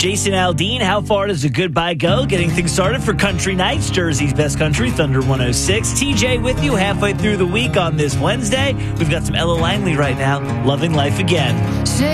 Jason Aldean, how far does a goodbye go? Getting things started for Country Nights, Jersey's best country, Thunder 106. TJ with you halfway through the week on this Wednesday. We've got some Ella Langley right now, Loving Life Again.